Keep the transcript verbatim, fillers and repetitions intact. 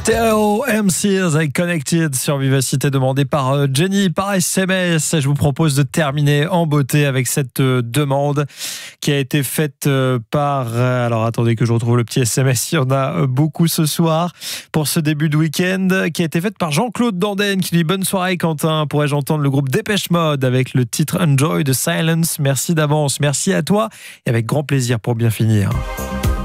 Stereo M C avec Connected sur Vivacité, demandé par Jenny par S M S. Je vous propose de terminer en beauté avec cette demande qui a été faite par... Alors attendez que je retrouve le petit S M S, il y en a beaucoup ce soir pour ce début de week-end, qui a été faite par Jean-Claude Danden qui dit « Bonne soirée Quentin, pourrais-je entendre le groupe Dépêche Mode avec le titre Enjoy the Silence ?» Merci d'avance, merci à toi et avec grand plaisir pour bien finir.